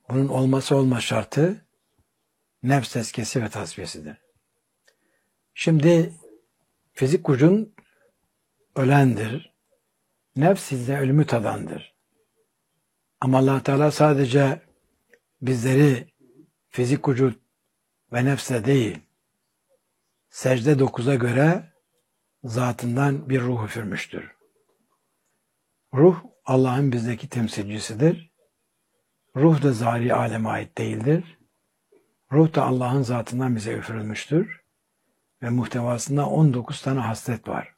Bunun olması olma şartı nefs tezkiyesi ve tasfiyesidir. Şimdi fizik gücün ölendir. Nefs ise ölümü tadandır. Ama Allah Teala sadece bizleri fizik gücü ve nefse değil, secde 9'a göre zatından bir ruh üfürmüştür. Ruh Allah'ın bizdeki temsilcisidir. Ruh da zahiri aleme ait değildir. Ruh da Allah'ın zatından bize üfürülmüştür. Ve muhtevasında 19 tane haslet var.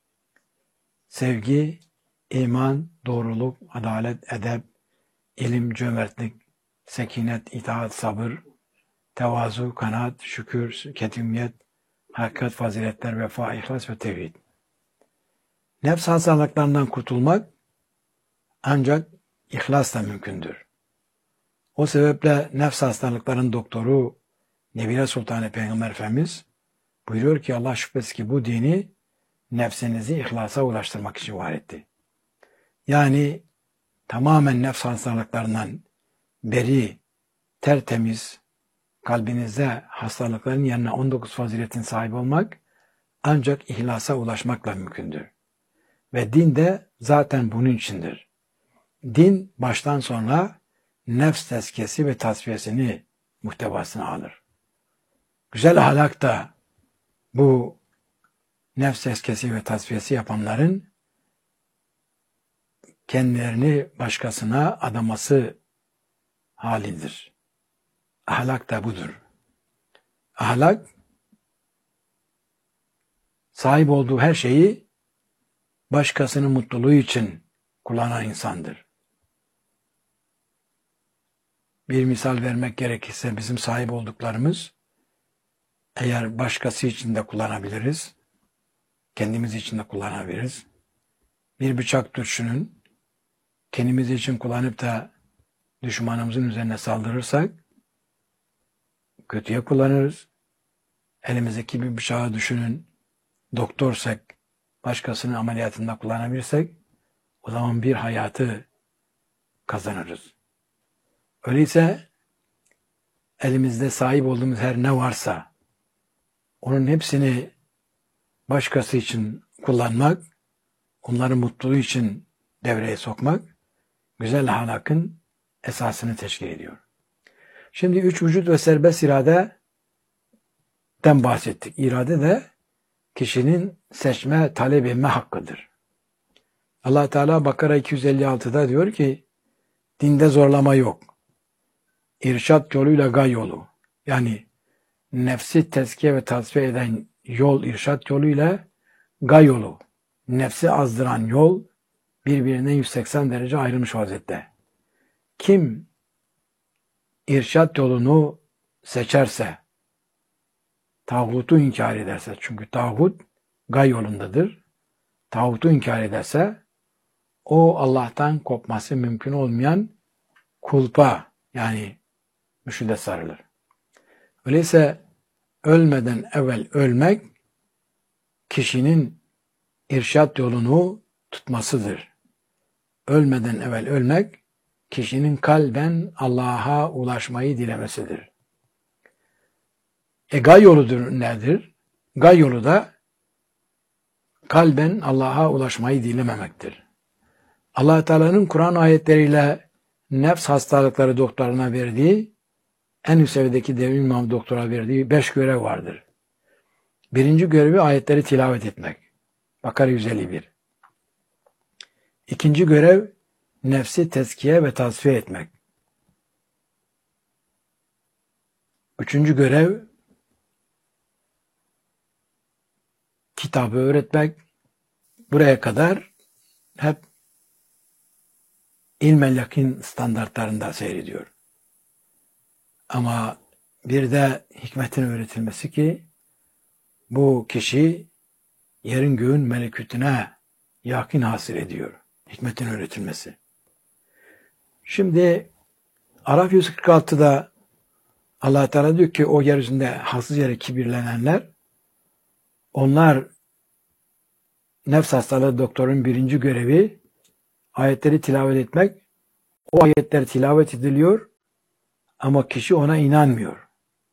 Sevgi, iman, doğruluk, adalet, edep, ilim, cömertlik, sekinet, itaat, sabır, tevazu, kanaat, şükür, ketimiyet, hakikat, faziletler, vefa, ihlas ve tevhid. Nefs hastalıklarından kurtulmak ancak ihlasla mümkündür. O sebeple nefs hastalıkların doktoru Nebile Sultan Peygamber Efendimiz buyuruyor ki Allah şüphesiz ki bu dini nefsinizi ihlasa ulaştırmak için var etti. Yani tamamen nefs hastalıklarından beri, tertemiz, kalbinizde hastalıkların yerine 19 faziletin sahibi olmak ancak ihlasa ulaşmakla mümkündür. Ve din de zaten bunun içindir. Din baştan sona nefs tezkiyesi ve tasfiyesini muhtevasına alır. Güzel ahlak da bu nefs tezkiyesi ve tasfiyesi yapanların kendilerini başkasına adaması halidir. Ahlak da budur. Ahlak, sahip olduğu her şeyi başkasının mutluluğu için kullanan insandır. Bir misal vermek gerekirse bizim sahip olduklarımız eğer başkası için de kullanabiliriz, kendimiz için de kullanabiliriz. Bir bıçak düşünün, kendimiz için kullanıp da düşmanımızın üzerine saldırırsak kötüye kullanırız. Elimizdeki bir bıçağı düşünün, doktorsak, başkasının ameliyatında kullanabilirsek o zaman bir hayatı kazanırız. Öyleyse elimizde sahip olduğumuz her ne varsa onun hepsini başkası için kullanmak, onların mutluluğu için devreye sokmak güzel ahlakın esasını teşkil ediyor. Şimdi 3 vücut ve serbest iradeden bahsettik. İrade de kişinin seçme, talep etme hakkıdır. Allah Teala Bakara 256'da diyor ki dinde zorlama yok. İrşad yoluyla gay yolu. Yani nefsi tezkiye ve tasfiye eden yol irşad yoluyla gay yolu. Nefsi azdıran yol birbirinden 180 derece ayrılmış vaziyette. Kim irşad yolunu seçerse, tağutu inkar ederse, çünkü tağut gay yolundadır. Tağutu inkar ederse, o Allah'tan kopması mümkün olmayan kulpa, yani müşride sarılır. Öyleyse ölmeden evvel ölmek, kişinin irşad yolunu tutmasıdır. Ölmeden evvel ölmek, kişinin kalben Allah'a ulaşmayı dilemesidir. Gay yoludur nedir? Gay yolu da kalben Allah'a ulaşmayı dilememektir. Allah Teala'nın Kur'an ayetleriyle nefs hastalıkları doktoruna verdiği, en üst seviyedeki devrim imam doktora verdiği 5 görev vardır. Birinci görevi ayetleri tilavet etmek. Bakara 151. İkinci görev nefsi tezkiye ve tasfiye etmek. Üçüncü görev kitabı öğretmek. Buraya kadar hep ilmel yakin standartlarında seyrediyor. Ama bir de hikmetin öğretilmesi ki bu kişi yerin göğün melekutuna yakin hasıl ediyor. Hikmetin öğretilmesi. Şimdi Araf 146'da Allah Teala diyor ki o yeryüzünde haksız yere kibirlenenler, onlar nefs hastalığı doktorun birinci görevi ayetleri tilavet etmek. O ayetler tilavet ediliyor. Ama kişi ona inanmıyor.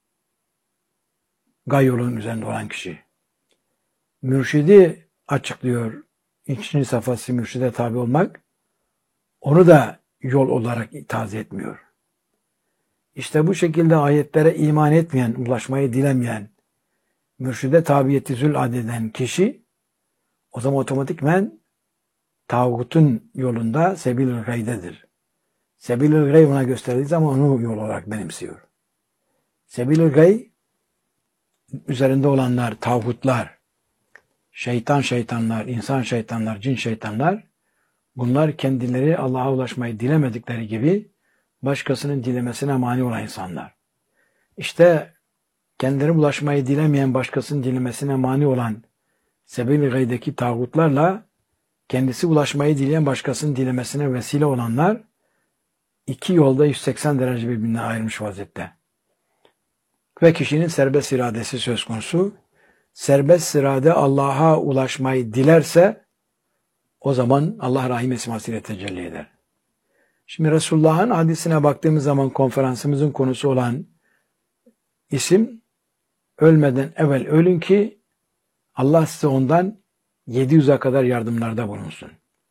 Gay yolunun üzerinde olan kişi. Mürşidi açıklıyor. İkinci safhası mürşide tabi olmak. Onu da yol olarak itaat etmiyor. İşte bu şekilde ayetlere iman etmeyen, ulaşmayı dilemeyen, mürşide tabiyeti zül adeden kişi o zaman otomatikmen tağutun yolunda sebil-ül gaydedir. Sebil-ül gay ona gösterdiği zaman onu yol olarak benimsiyor. Sebil-ül gay üzerinde olanlar, tağutlar, şeytanlar, insan şeytanlar, cin şeytanlar, bunlar kendileri Allah'a ulaşmayı dilemedikleri gibi başkasının dilemesine mani olan insanlar. İşte kendileri ulaşmayı dilemeyen, başkasının dilemesine mani olan sebil-i gaydeki tağutlarla kendisi ulaşmayı dileyen başkasının dilemesine vesile olanlar iki yolda 180 derece birbirine ayrılmış vaziyette. Ve kişinin serbest iradesi söz konusu. Serbest irade Allah'a ulaşmayı dilerse o zaman Allah Rahim esmasıyla tecelli eder. Şimdi Resulullah'ın hadisine baktığımız zaman konferansımızın konusu olan isim ölmeden evvel ölün ki Allah size ondan 700'e kadar yardımlarda bulunsun.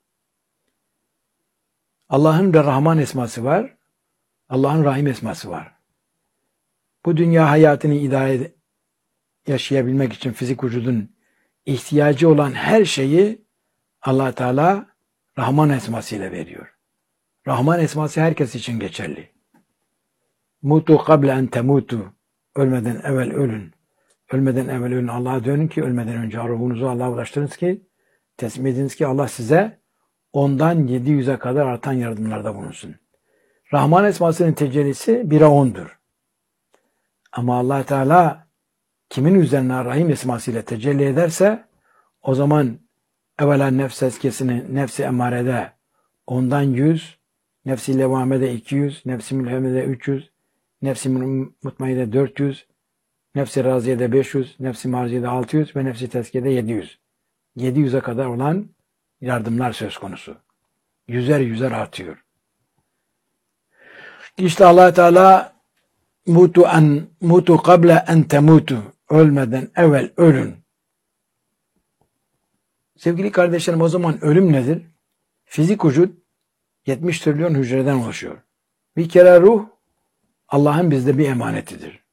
Allah'ın da Rahman esması var. Allah'ın Rahim esması var. Bu dünya hayatını idare yaşayabilmek için fizik vücudun ihtiyacı olan her şeyi Allah Teala Rahman esmasıyla veriyor. Rahman esması herkes için geçerli. Mutu kable en temutu. Ölmeden evvel ölün. Ölmeden evvel ölün. Allah'a dönün ki ölmeden önce ruhunuzu Allah'a ulaştırınız ki teslim ediniz ki Allah size ondan 700'e kadar artan yardımlarda bulunsun. Rahman esmasının tecellisi 1'e 10'dur. Ama Allah Teala kimin üzerine Rahim esmasıyla tecelli ederse o zaman evvela nefs eskesini nefsi emmarede ondan 100, nefsi levamede 200, nefsi mülhemede 300, nefsi mutmaide 400, nefsi raziyede 500, nefsi marziyede 600 ve nefsi tezkiyede 700. 700'e kadar olan yardımlar söz konusu. Yüzer artıyor. İşte Allah Teala mutu kable en temutu. Ölmeden evvel ölün. Sevgili kardeşlerim, o zaman ölüm nedir? Fizik vücut 70 trilyon hücreden oluşuyor. Bir kere ruh Allah'ın bizde bir emanetidir.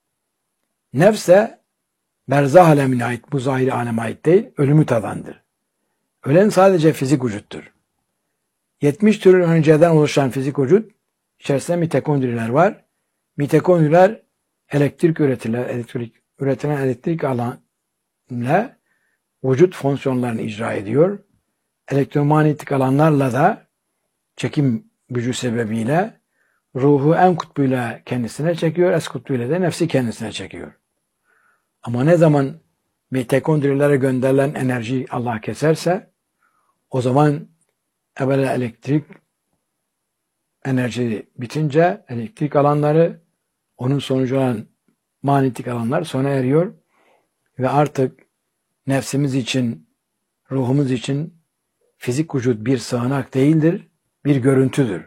Nefse berzah alemine ait, bu zahiri aleme ait değil, ölümü tadandır. Ölen sadece fizik vücuttur. 70 trilyon hücreden oluşan fizik vücut içerisinde mitokondriler var. Mitokondriler elektrik üretirler. Üretilen elektrik alanla vücut fonksiyonlarını icra ediyor. Elektromanyetik alanlarla da çekim gücü sebebiyle ruhu en kutbuyla kendisine çekiyor, es kutbuyla da nefsi kendisine çekiyor. Ama ne zaman mitokondrilere gönderilen enerji Allah keserse o zaman evvela elektrik enerji bitince elektrik alanları onun sonucu olan manyetik alanlar sona eriyor ve artık nefsimiz için, ruhumuz için fizik vücut bir sığınak değildir, bir görüntüdür.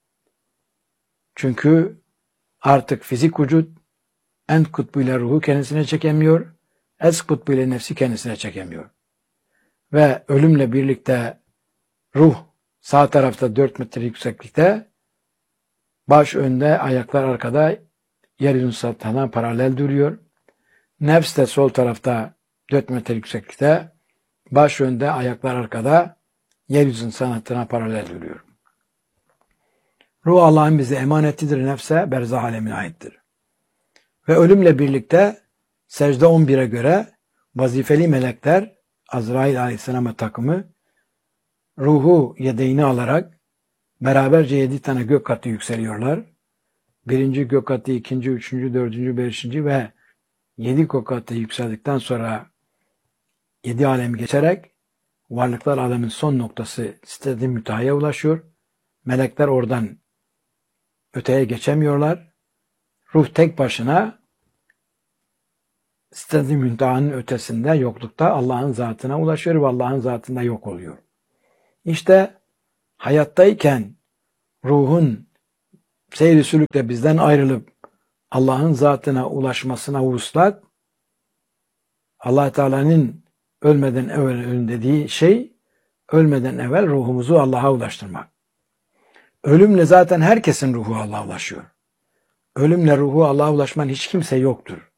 Çünkü artık fizik vücut en kutbuyla ruhu kendisine çekemiyor, es kutbuyla nefsi kendisine çekemiyor. Ve ölümle birlikte ruh sağ tarafta 4 metre yükseklikte, baş önde, ayaklar arkada, yeryüzünün satına paralel duruyor. Nefs de sol tarafta 4 metre yükseklikte, baş önde, ayaklar arkada, yeryüzünün sanatına paralel duruyor. Ruh Allah'ın bize emanetidir, nefse berzah alemine aittir. Ve ölümle birlikte secde 11'e göre vazifeli melekler, Azrail Aleyhisselam'a takımı, ruhu yedeğini alarak beraberce 7 tane gök katı yükseliyorlar. 1. gök katı, 2. 3. 4. 5. ve 7 gök katı yükseldikten sonra 7 alemi geçerek varlıklar aleminin son noktası Sidret-i Münteha'ya ulaşıyor. Melekler oradan öteye geçemiyorlar. Ruh tek başına Sidret-i Münteha'nın ötesinde, yoklukta Allah'ın zatına ulaşıyor ve Allah'ın zatında yok oluyor. İşte hayattayken ruhun seyri sülükle bizden ayrılıp Allah'ın zatına ulaşmasına vuslat, Allah Teala'nın ölmeden evvel ölün dediği şey, ölmeden evvel ruhumuzu Allah'a ulaştırmak. Ölümle zaten herkesin ruhu Allah'a ulaşıyor. Ölümle ruhu Allah'a ulaşman hiç kimse yoktur.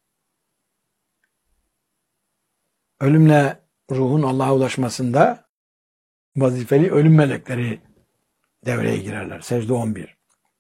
Ölümle ruhun Allah'a ulaşmasında vazifeli ölüm melekleri devreye girerler. Secde 11.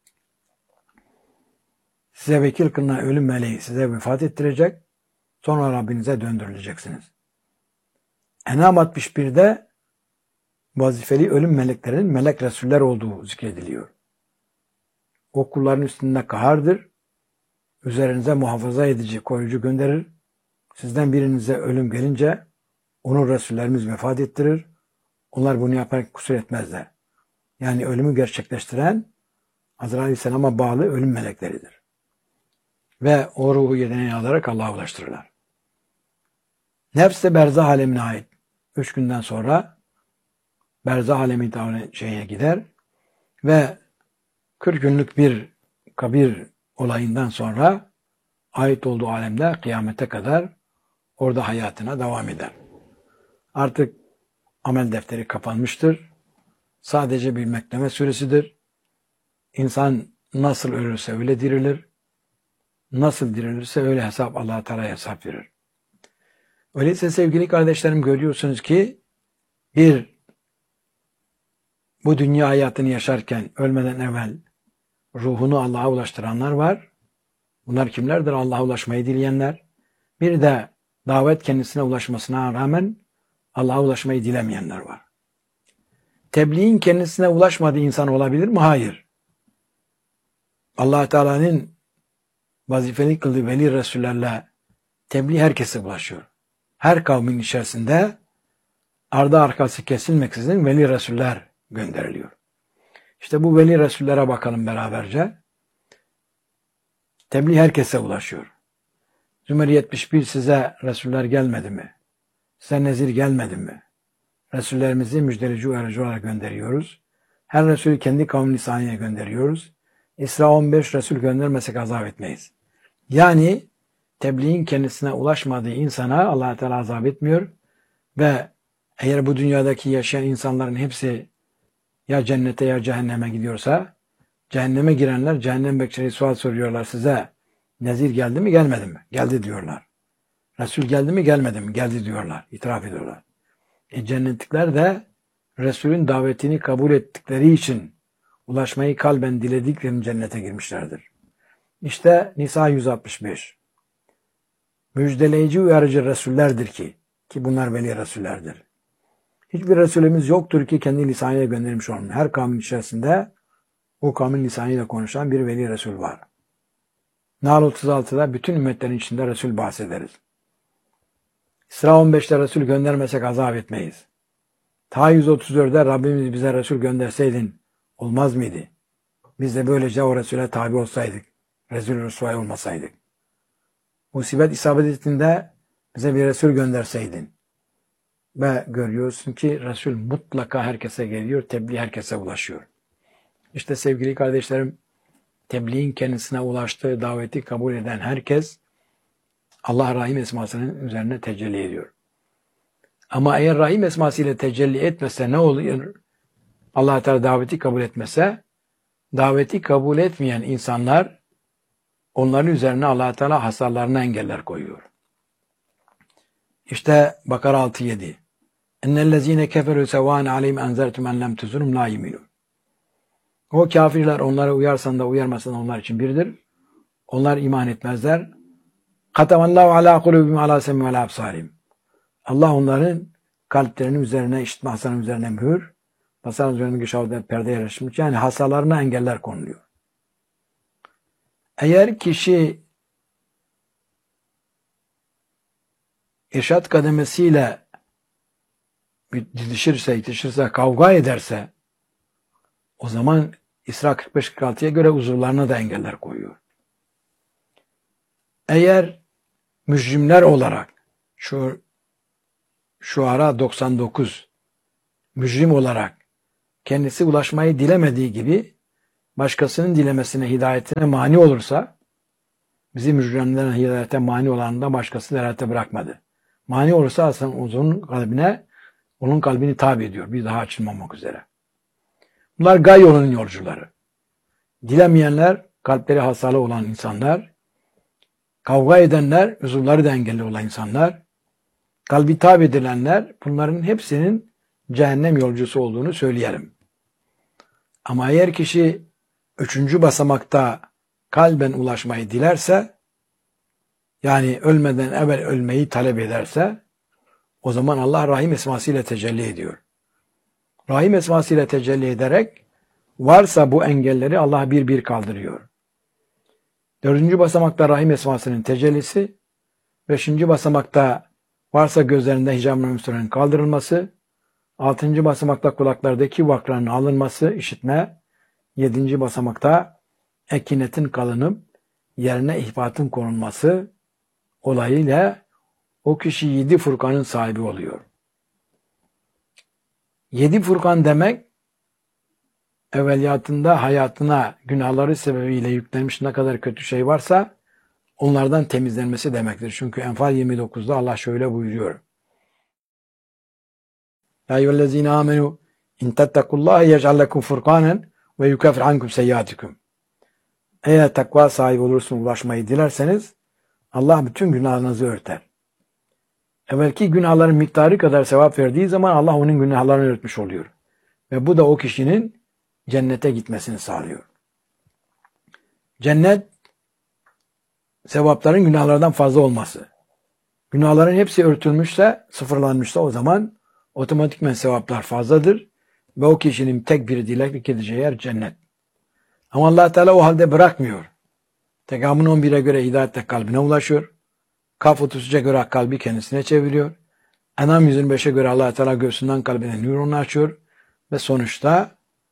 Size vekil kılınan ölüm meleği size vefat ettirecek, sonra Rabbinize döndürüleceksiniz. En'am 61'de vazifeli ölüm meleklerinin melek resuller olduğu zikrediliyor. O kulların üstünde kahardır, üzerinize muhafaza edici, koruyucu gönderir. Sizden birinize ölüm gelince onu Resullerimiz vefat ettirir. Onlar bunu yaparak kusur etmezler. Yani ölümü gerçekleştiren Azrail Aleyhisselam'a bağlı ölüm melekleridir. Ve o ruhu yedeneği alarak Allah'a ulaştırırlar. Nefs de berzah alemine ait. 3 günden sonra berzah alemi şeye gider ve 40 günlük bir kabir olayından sonra ait olduğu alemde kıyamete kadar orada hayatına devam eder. Artık amel defteri kapanmıştır. Sadece bir bekleme süresidir. İnsan nasıl ölürse öyle dirilir. Nasıl dirilirse öyle hesap Allah-u Teala hesap verir. Öyleyse sevgili kardeşlerim, görüyorsunuz ki bu dünya hayatını yaşarken ölmeden evvel ruhunu Allah'a ulaştıranlar var. Bunlar kimlerdir? Allah'a ulaşmayı dileyenler. Bir de davet kendisine ulaşmasına rağmen Allah'a ulaşmayı dilemeyenler var. Tebliğin kendisine ulaşmadığı insan olabilir mi? Hayır. Allah Teala'nın vazifeli kıldığı veli resullerle tebliğ herkese ulaşıyor. Her kavmin içerisinde ardı arkası kesilmeksizin veli resuller gönderiliyor. İşte bu veli resullere bakalım beraberce. Tebliğ herkese ulaşıyor. Zümer 71 size resuller gelmedi mi? Size nezir gelmedi mi? Resullerimizi müjdeleyici uyarıcı olarak gönderiyoruz. Her Resulü kendi kavmin lisanıyla gönderiyoruz. İsra 15 Resul göndermesek azap etmeyiz. Yani tebliğin kendisine ulaşmadığı insana Allah Teala azap etmiyor ve eğer bu dünyadaki yaşayan insanların hepsi ya cennete ya cehenneme gidiyorsa, cehenneme girenler cehennem bekçileri sual soruyorlar size. Nezir geldi mi gelmedi mi? Geldi diyorlar. Resul geldi mi gelmedi mi? Geldi diyorlar. İtiraf ediyorlar. Cennetlikler de Resulün davetini kabul ettikleri için ulaşmayı kalben dilediklerini cennete girmişlerdir. İşte Nisa 165. Müjdeleyici uyarıcı Resullerdir ki bunlar veli Resullerdir. Hiçbir Resulümüz yoktur ki kendi lisanıyla göndermiş olmayan. Her kavmin içerisinde o kavmin lisanıyla konuşan bir veli Resul var. Nahl 36'da bütün ümmetlerin içinde Resul bahsederiz. İsra 15'te Resul göndermesek azap etmeyiz. Ta 134'de Rabbimiz bize Resul gönderseydin olmaz mıydı? Biz de böylece o Resul'e tabi olsaydık. Resul Rüsvay olmasaydık. Musibet isabet ettiğinde bize bir Resul gönderseydin. Ve görüyorsun ki Resul mutlaka herkese geliyor, tebliğ herkese ulaşıyor. İşte sevgili kardeşlerim, tebliğin kendisine ulaştığı daveti kabul eden herkes Allah Rahim esmasının üzerine tecelli ediyor. Ama eğer Rahim esması ile tecelli etmese ne oluyor? Allah Teala daveti kabul etmese, daveti kabul etmeyen insanlar onların üzerine Allah Teala hasarlarına engeller koyuyor. İşte Bakara 6-7. Ennellezine keferu sevan aleyhim enzertum en lem tuzunum la yuminun. O kafirler onlara uyarsan da uyarmasan onlar için birdir. Onlar iman etmezler. Katamallahu ala kulubihim ala semi ve la absarim. Allah onların kalplerinin üzerine, işitme hasarının üzerine mühür, hasarın üzerine gışavda perde yerleşmiş. Yani hasarlarına engeller konuluyor. Eğer kişi irşat kademesiyle didişirse, kavga ederse o zaman İsra 45-46'ya göre huzurlarına da engeller koyuyor. Eğer mücrimler olarak Şuara 99 mücrim olarak kendisi ulaşmayı dilemediği gibi başkasının dilemesine, hidayetine mani olursa, bizi müjdelenlerin hidayete mani olanında başkası hilayete bırakmadı. Mani olursa aslında onun kalbini tabi ediyor. Bir daha açılmamak üzere. Bunlar gay yolunun yolcuları. Dilemeyenler, kalpleri hastalı olan insanlar, kavga edenler, uzuvları da engelli olan insanlar, kalbi tabi edilenler, bunların hepsinin cehennem yolcusu olduğunu söyleyelim. Ama eğer kişi 3. basamakta kalben ulaşmayı dilerse, yani ölmeden evvel ölmeyi talep ederse, o zaman Allah Rahim esmasıyla tecelli ediyor. Rahim esmasıyla tecelli ederek, varsa bu engelleri Allah bir bir kaldırıyor. 4. basamakta Rahim esmasının tecellisi, 5. basamakta varsa gözlerinde hicab-ı kaldırılması, 6. basamakta kulaklardaki vakranın alınması, işitme, 7. basamakta ekinetin kalınıp yerine ihbatın konulması olayıyla o kişi 7 Furkan'ın sahibi oluyor. 7 Furkan demek, evveliyatında hayatına günahları sebebiyle yüklenmiş ne kadar kötü şey varsa onlardan temizlenmesi demektir. Çünkü Enfal 29'da Allah şöyle buyuruyor. Ya eyyühellezine amenu in tettekullaha yec'al lekum furkanen ve yukeffir ankum seyyiatikum. Eğer takva sahibi olursunuz, ulaşmayı dilerseniz Allah bütün günahlarınızı örter. Evvelki günahların miktarı kadar sevap verdiği zaman Allah onun günahlarını örtmüş oluyor. Ve bu da o kişinin cennete gitmesini sağlıyor. Cennet, sevapların günahlardan fazla olması. Günahların hepsi örtülmüşse, sıfırlanmışsa o zaman otomatikmen sevaplar fazladır ve o kişinin tek bir dileklik edeceği yer cennet. Ama Allah Teala o halde bırakmıyor. Tekamün 11'e göre hidayette kalbine ulaşıyor. Kaf 33'e göre kalbi kendisine çeviriyor. Enam 125'e göre Allah Teala göğsünden kalbine nurunu açıyor ve sonuçta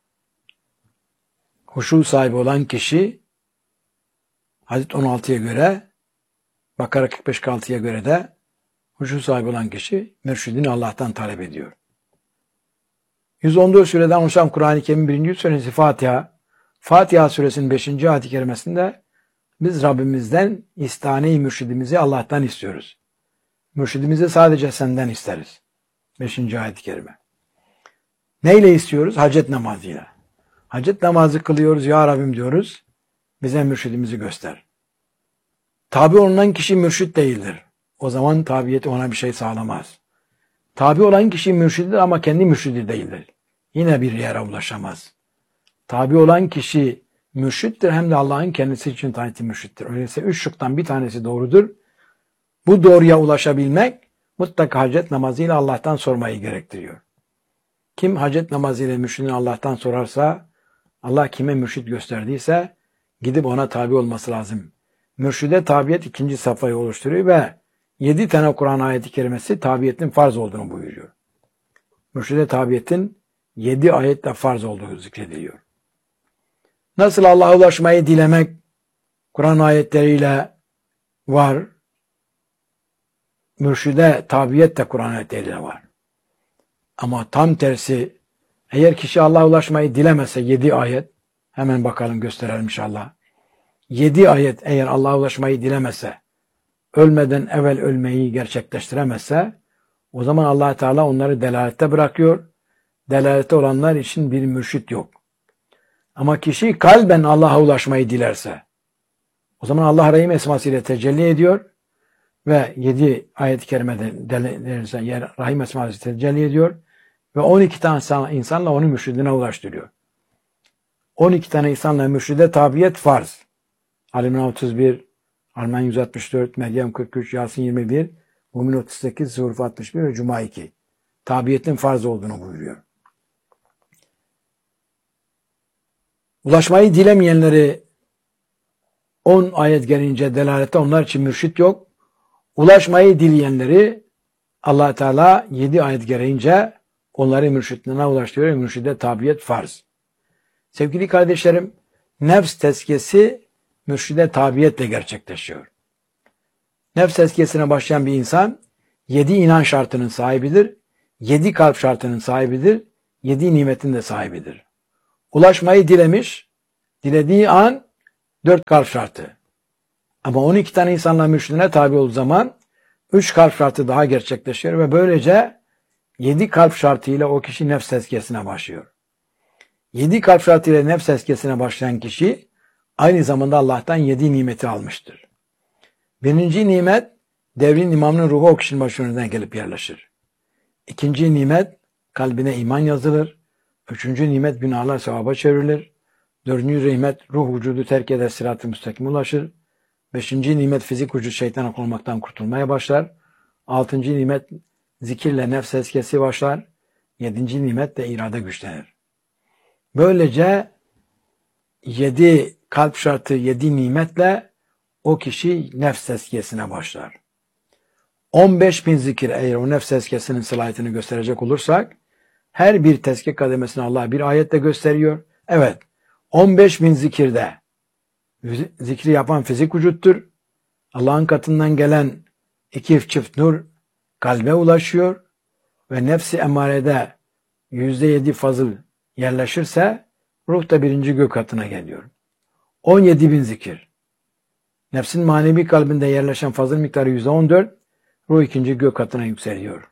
huşu sahibi olan kişi Hadis 16'ya göre, Bakara 45-46'ya göre de huşu sahibi olan kişi mürşidini Allah'tan talep ediyor. 114 sureden oluşan Kur'an-ı Kerim'in 1. suresi Fatiha. Fatiha suresinin 5. ayet-i kerimesinde biz Rabbimizden istane-i mürşidimizi Allah'tan istiyoruz. Mürşidimizi sadece senden isteriz. 5. ayet-i kerime. Neyle istiyoruz? Hacet namazıyla. Hacet namazı kılıyoruz. Ya Rabbim diyoruz. Bize mürşidimizi göster. Tabi olunan kişi mürşid değildir. O zaman tabiyeti ona bir şey sağlamaz. Tabi olan kişi mürşididir ama kendi mürşidi değildir. Yine bir yere ulaşamaz. Tabi olan kişi mürşittir hem de Allah'ın kendisi için tanıtı mürşittir. Öyleyse 3 şıktan bir tanesi doğrudur. Bu doğruya ulaşabilmek mutlaka hacet namazıyla Allah'tan sormayı gerektiriyor. Kim hacet namazıyla mürşidini Allah'tan sorarsa, Allah kime mürşid gösterdiyse gidip ona tabi olması lazım. Mürşide tabiyet 2. safhayı oluşturuyor ve 7 tane Kur'an ayeti kerimesi tabiyetin farz olduğunu buyuruyor. Mürşide tabiyetin 7 ayetle farz olduğu zikrediliyor. Nasıl Allah'a ulaşmayı dilemek Kur'an ayetleriyle var, mürşide tabiyet de Kur'an ayetleriyle var. Ama tam tersi, eğer kişi Allah'a ulaşmayı dilemese 7 ayet, hemen bakalım gösterelim inşallah. 7 ayet eğer Allah'a ulaşmayı dilemese, ölmeden evvel ölmeyi gerçekleştiremezse, o zaman Allah Teala onları delalette bırakıyor. Delalette olanlar için bir mürşit yok. Ama kişi kalben Allah'a ulaşmayı dilerse, o zaman Allah Rahim esmasıyla tecelli ediyor ve 7 ayet-i kerimede Rahim esmasıyla tecelli ediyor ve 12 tane insanla onu mürşidine ulaştırıyor. 12 tane insanla mürşide tabiyet farz. Ali-İmran 31, Alman 164, Meryem 43, Yasin 21, Mümin 38, Zuhruf 61 ve Cuma 2. Tabiyetin farz olduğunu buyuruyor. Ulaşmayı dilemeyenleri 10 ayet gelince delalette onlar için mürşit yok. Ulaşmayı dileyenleri Allah Teala 7 ayet gereğince onları mürşidine ulaştırıyor. Mürşide tabiyet farz. Sevgili kardeşlerim, nefs tezkiyesi mürşide tabiyetle gerçekleşiyor. Nefs tezkiyesine başlayan bir insan 7 inan şartının sahibidir, 7 kalp şartının sahibidir, 7 nimetin de sahibidir. Ulaşmayı dilemiş Dilediği an 4 kalp şartı. Ama 12 tane insanla mürşidine tabi olduğu zaman 3 kalp şartı daha gerçekleşiyor ve böylece 7 kalp şartıyla o kişi nefs tezkiyesine başlıyor. 7 kalp şartıyla nefs tezkiyesine başlayan kişi aynı zamanda Allah'tan 7 nimeti almıştır. Birinci nimet, devrin imamının ruhu o kişinin başına gelip yerleşir. İkinci nimet, kalbine iman yazılır. Üçüncü nimet, günahlar sevaba çevrilir. Dördüncü nimet, ruh vücudu terk eder, sırat-ı müstakime ulaşır. Beşinci nimet, fizik vücut şeytana konulmaktan kurtulmaya başlar. Altıncı nimet, zikirle nefs tezkiyesi başlar. Yedinci nimet de irade güçlenir. Böylece 7 kalp şartı, 7 nimetle o kişi nefs tezkiyesine başlar. 15.000 zikir, eğer o nefs tezkiyesinin sılayetini gösterecek olursak, her bir tezkiye kademesini Allah bir ayetle gösteriyor. Evet, 15.000 zikirde zikri yapan fizik vücuttur. Allah'ın katından gelen 2 çift nur kalbe ulaşıyor ve nefsi emarede %7 fazıl yerleşirse ruh da 1. gök katına geliyor. 17.000 zikir. Nefsin manevi kalbinde yerleşen fazıl miktarı %14, ruh 2. gök katına yükseliyor.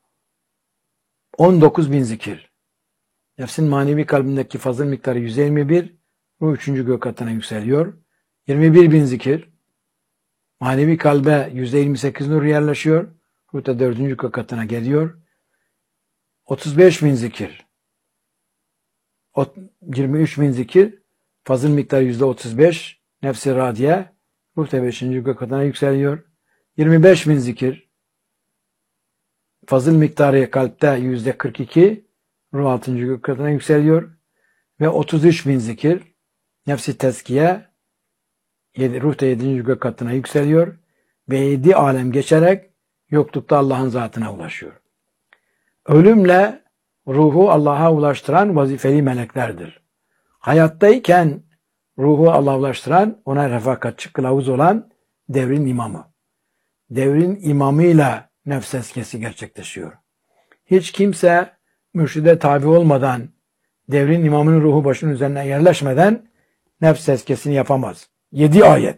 19.000 zikir. Nefsin manevi kalbindeki fazıl miktarı 121, ruh 3. gök katına yükseliyor. 21.000 zikir. Manevi kalbe %28 nur yerleşiyor. Ruh da 4. gök katına geliyor. 35.000 zikir. 23.000 zikir. Fazıl miktarı %35. Nefsi radiye. Ruh da 5. gök katına yükseliyor. 25.000 zikir. Fazıl miktarı kalpte %42. Ruh 6. gök katına yükseliyor. Ve 33.000 zikir. Nefsi tezkiye. Ruh da 7. gök katına yükseliyor. Ve 7 alem geçerek yoklukta Allah'ın zatına ulaşıyor. Ölümle ruhu Allah'a ulaştıran vazifeli meleklerdir. Hayattayken ruhu Allah'a ulaştıran, ona refakatçi kılavuz olan devrin imamı. Devrin imamıyla nefs tezkiyesi gerçekleşiyor. Hiç kimse mürşide tabi olmadan, devrin imamının ruhu başının üzerine yerleşmeden nefs tezkiyesini yapamaz. 7 ayet.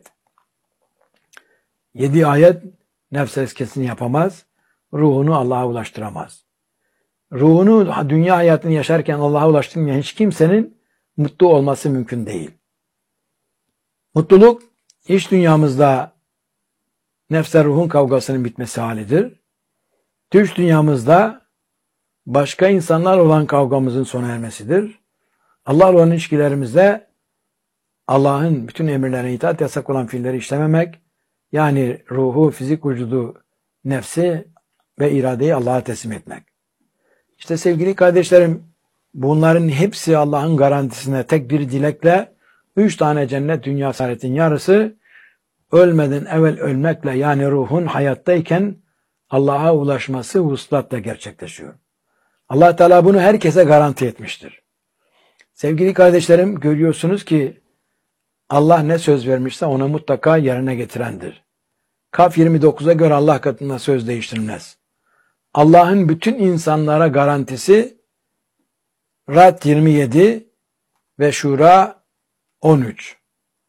7 ayet nefs tezkiyesini yapamaz. Ruhunu Allah'a ulaştıramaz. Ruhunu dünya hayatını yaşarken Allah'a ulaştırmayan hiç kimsenin mutlu olması mümkün değil. Mutluluk iç dünyamızda nefsle ruhun kavgasının bitmesi halidir. Dış dünyamızda başka insanlar olan kavgamızın sona ermesidir. Allah'la olan ilişkilerimizde Allah'ın bütün emirlerine itaat, yasak olan fiilleri işlememek, yani ruhu, fizik vücudu, nefsi ve iradeyi Allah'a teslim etmek. İşte sevgili kardeşlerim, bunların hepsi Allah'ın garantisine tek bir dilekle 3 tane cennet dünya saadetin yarısı ölmeden evvel ölmekle, yani ruhun hayattayken Allah'a ulaşması vuslatla gerçekleşiyor. Allah Teala bunu herkese garanti etmiştir. Sevgili kardeşlerim, görüyorsunuz ki Allah ne söz vermişse ona mutlaka yerine getirendir. Kaf 29'a göre Allah katında söz değiştirilmez. Allah'ın bütün insanlara garantisi Ra'd 27 ve Şura 13.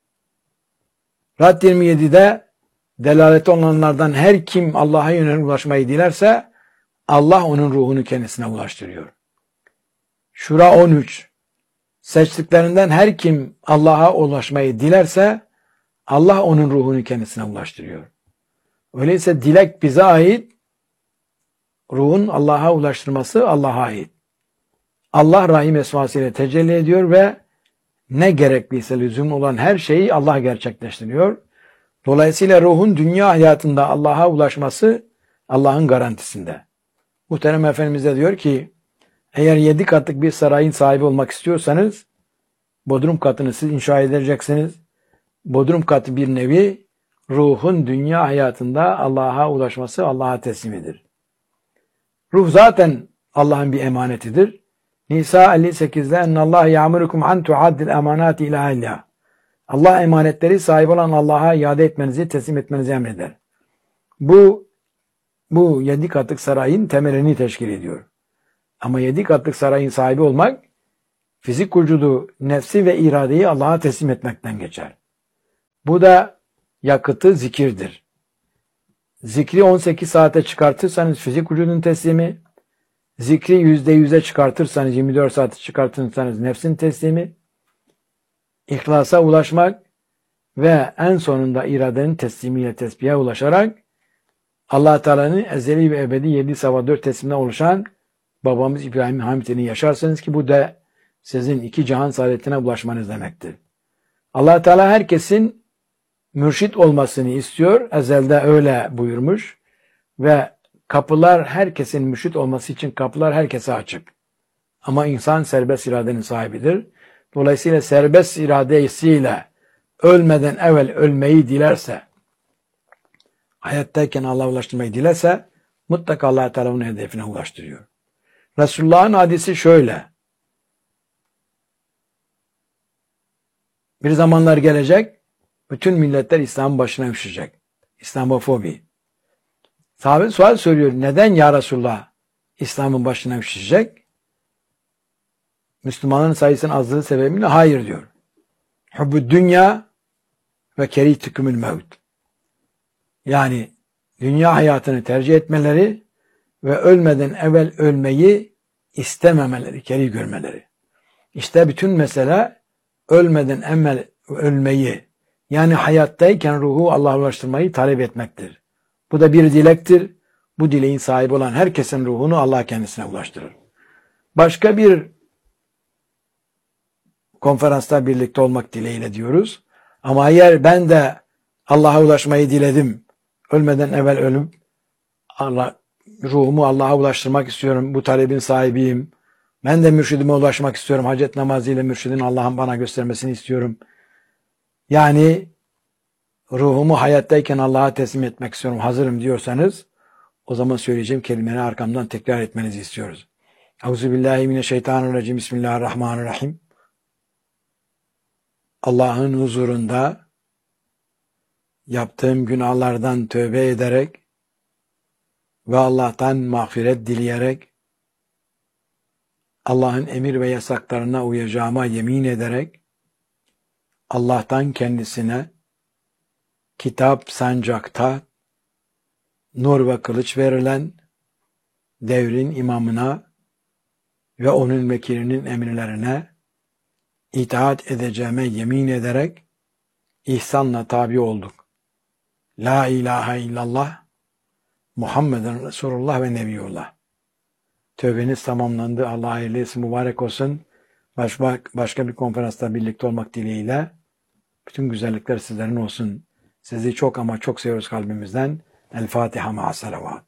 Ra'd 27'de delaleti olanlardan her kim Allah'a yönelik ulaşmayı dilerse Allah onun ruhunu kendisine ulaştırıyor. Şura 13. Seçtiklerinden her kim Allah'a ulaşmayı dilerse Allah onun ruhunu kendisine ulaştırıyor. Öyleyse dilek bize ait, ruhun Allah'a ulaştırması Allah'a ait. Allah Rahim esmasıyla tecelli ediyor ve ne gerekliyse lüzum olan her şeyi Allah gerçekleştiriyor. Dolayısıyla ruhun dünya hayatında Allah'a ulaşması Allah'ın garantisinde. Muhterem Efendimiz de diyor ki, eğer 7 katlık bir sarayın sahibi olmak istiyorsanız, bodrum katını siz inşa edeceksiniz. Bodrum katı bir nevi ruhun dünya hayatında Allah'a ulaşması, Allah'a teslimidir. Ruh zaten Allah'ın bir emanetidir. Nisa 58'de ennallâh ya'murukum an tu'addil emanati ila ehliha. Allah emanetleri sahip olan Allah'a iade etmenizi, teslim etmenizi emreder. Bu 7 katlık sarayın temelini teşkil ediyor. Ama 7 katlık sarayın sahibi olmak Fizik vücudu, nefsi ve iradeyi Allah'a teslim etmekten geçer. Bu da yakıtı zikirdir. Zikri 18 saate çıkartırsanız fizik vücudun teslimi, zikri %100'e çıkartırsanız, 24 saate çıkartırsanız nefsin teslimi, İhlasa ulaşmak ve en sonunda iradenin teslimiyle tesbihe ulaşarak Allah Teala'nın ezeli ve ebedi 7 sabah 4 teslimden oluşan babamız İbrahim Hamid'ini yaşarsınız ki bu da sizin iki cihan saadetine ulaşmanız demektir. Allah Teala herkesin mürşit olmasını istiyor. Ezelde öyle buyurmuş ve kapılar herkesin mürşit olması için kapılar herkese açık. Ama insan serbest iradenin sahibidir. Dolayısıyla serbest iradesiyle ölmeden evvel ölmeyi dilerse, hayattayken Allah'a ulaştırmayı dilerse mutlaka Allah Teala onun hedefine ulaştırıyor. Resulullah'ın hadisi şöyle. Bir zamanlar gelecek, bütün milletler İslam'ın başına üşüşecek. İslamofobi. Sahabe sual soruyor. Neden ya Resulullah İslam'ın başına üşüşecek? Müslümanların sayısının azlığı sebebiyle hayır diyor. Hubbü dünya ve kerihtikümül mevt. Yani dünya hayatını tercih etmeleri ve ölmeden evvel ölmeyi istememeleri, kerih görmeleri. İşte bütün mesele ölmeden evvel ölmeyi, yani hayattayken ruhu Allah'a ulaştırmayı talep etmektir. Bu da bir dilektir. Bu dileğin sahibi olan herkesin ruhunu Allah kendisine ulaştırır. Başka bir konferansta birlikte olmak dileğiyle diyoruz. Ama eğer ben de Allah'a ulaşmayı diledim, ölmeden evvel ölüp ruhumu Allah'a ulaştırmak istiyorum, bu talebin sahibiyim. Ben de mürşidime ulaşmak istiyorum. Hacet namazıyla mürşidin Allah'ın bana göstermesini istiyorum. Yani ruhumu hayattayken Allah'a teslim etmek istiyorum, hazırım diyorsanız o zaman söyleyeceğim kelimeleri arkamdan tekrar etmenizi istiyoruz. Euzubillahimineşşeytanirracim. Bismillahirrahmanirrahim. Allah'ın huzurunda yaptığım günahlardan tövbe ederek ve Allah'tan mağfiret dileyerek Allah'ın emir ve yasaklarına uyacağıma yemin ederek Allah'tan kendisine kitap sancakta nur ve kılıç verilen devrin imamına ve onun vekilinin emirlerine itaat edeceğime yemin ederek ihsanla tabi olduk. La ilahe illallah Muhammeden Resulullah ve Nebiyullah. Tövbeniz tamamlandı. Allah hayırlı etsin, mübarek olsun. Başka bir konferansta birlikte olmak dileğiyle bütün güzellikler sizlerin olsun. Sizi çok ama çok seviyoruz kalbimizden. El Fatiha ma'a salavat.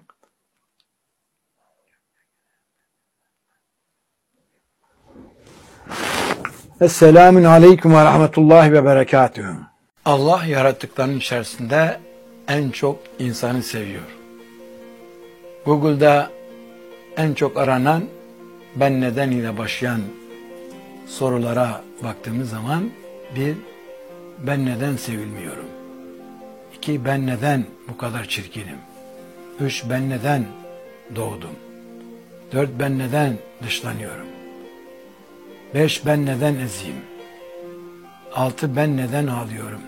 Esselamun aleyküm ve rahmetullahi ve berekatühü. Allah yarattıklarının içerisinde en çok insanı seviyor. Google'da en çok aranan ben neden ile başlayan sorulara baktığımız zaman bir, ben neden sevilmiyorum? 2, ben neden bu kadar çirkinim? 3, ben neden doğdum? 4, ben neden dışlanıyorum? 5, ben neden eziyim? 6, ben neden ağlıyorum?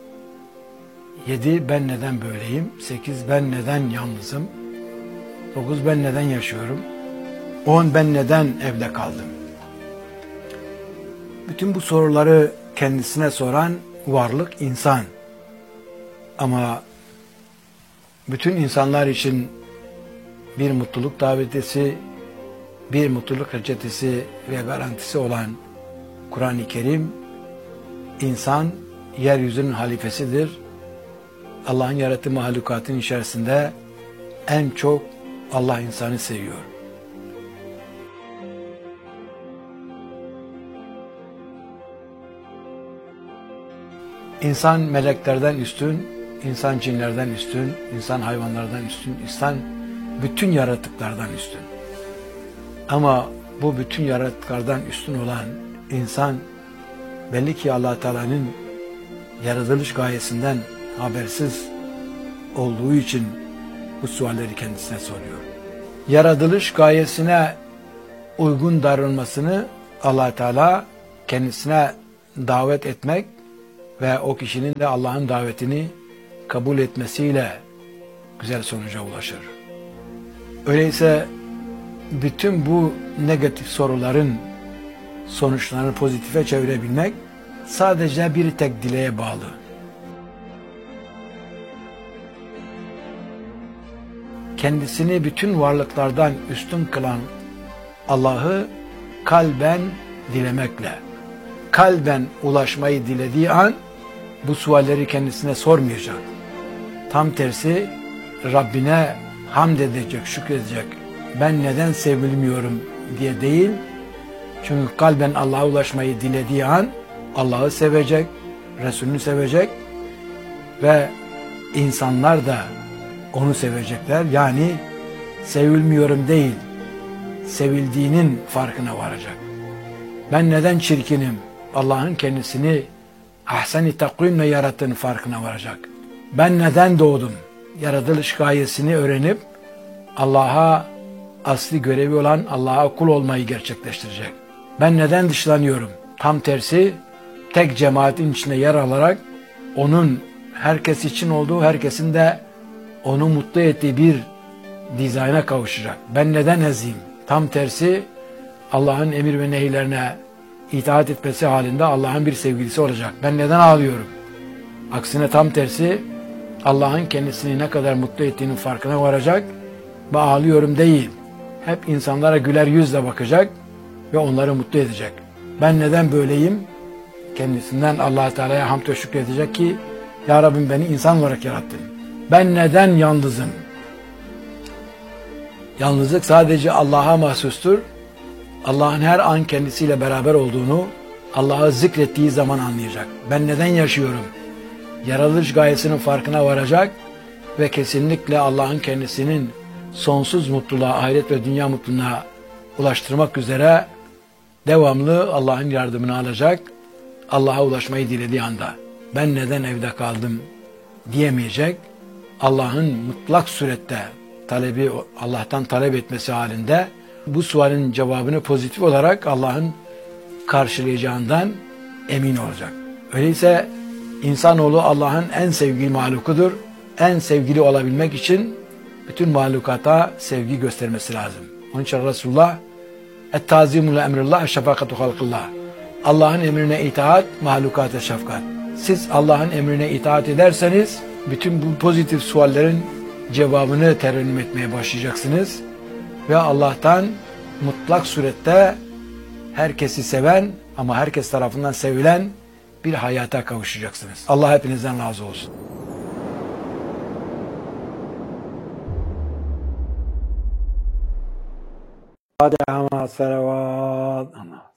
7, ben neden böyleyim? 8, ben neden yalnızım? 9, ben neden yaşıyorum? 10, ben neden evde kaldım? Bütün bu soruları kendisine soran varlık insan. Ama bütün insanlar için bir mutluluk davetisi, bir mutluluk reçetesi ve garantisi olan Kur'an-ı Kerim, insan yeryüzünün halifesidir. Allah'ın yarattığı mahlukatın içerisinde en çok Allah insanı seviyor. İnsan meleklerden üstün, insan cinlerden üstün, insan hayvanlardan üstün, insan bütün yaratıklardan üstün. Ama bu bütün yaratıklardan üstün olan insan belli ki Allah Teala'nın yaratılış gayesinden habersiz olduğu için bu sualleri kendisine soruyor. Yaratılış gayesine uygun davranmasını Allah Teala kendisine davet etmek ve o kişinin de Allah'ın davetini kabul etmesiyle güzel sonuca ulaşır. Öyleyse bütün bu negatif soruların sonuçlarını pozitife çevirebilmek sadece bir tek dileğe bağlı. Kendisini bütün varlıklardan üstün kılan Allah'ı kalben dilemekle, kalben ulaşmayı dilediği an bu sualleri kendisine sormayacak. Tam tersi Rabbine hamd edecek, şükredecek. Ben neden sevilmiyorum diye değil. Çünkü kalben Allah'a ulaşmayı dilediği an Allah'ı sevecek, Resulünü sevecek ve insanlar da onu sevecekler. Yani sevilmiyorum değil, sevildiğinin farkına varacak. Ben neden çirkinim? Allah'ın kendisini ahsen-i takvimle yarattığının farkına varacak. Ben neden doğdum? Yaratılış gayesini öğrenip Allah'a asli görevi olan Allah'a kul olmayı gerçekleştirecek. Ben neden dışlanıyorum? Tam tersi tek cemaatin içinde yer alarak onun herkes için olduğu, herkesin de onu mutlu ettiği bir dizayna kavuşacak. Ben neden eziyim? Tam tersi Allah'ın emir ve nehirlerine itaat etmesi halinde Allah'ın bir sevgilisi olacak. Ben neden ağlıyorum? Aksine tam tersi Allah'ın kendisini ne kadar mutlu ettiğinin farkına varacak ve ağlıyorum değil. Hep insanlara güler yüzle bakacak ve onları mutlu edecek. Ben neden böyleyim? Kendisinden Allah Teala'ya hamd ve şükredecek ki Ya Rabbim beni insan olarak yarattın. Ben neden yalnızım? Yalnızlık sadece Allah'a mahsustur. Allah'ın her an kendisiyle beraber olduğunu Allah'ı zikrettiği zaman anlayacak. Ben neden yaşıyorum? Yaratılış gayesinin farkına varacak ve kesinlikle Allah'ın kendisinin sonsuz mutluluğa, ahiret ve dünya mutluluğuna ulaştırmak üzere devamlı Allah'ın yardımını alacak. Allah'a ulaşmayı dilediği anda ben neden evde kaldım diyemeyecek. Allah'ın mutlak surette talebi, Allah'tan talep etmesi halinde bu sualin cevabını pozitif olarak Allah'ın karşılayacağından emin olacak. Öyleyse insanoğlu Allah'ın en sevgili mahlukudur. En sevgili olabilmek için bütün mahlukata sevgi göstermesi lazım. Onun için Resulullah et-tazimu li emrillah şefakatu halkillah. Allah'ın emrine itaat, mahlukata şefkat. Siz Allah'ın emrine itaat ederseniz bütün bu pozitif suallerin cevabını terennüm etmeye başlayacaksınız ve Allah'tan mutlak surette herkesi seven ama herkes tarafından sevilen bir hayata kavuşacaksınız. Allah hepinizden razı olsun. Fatiha ma salavat.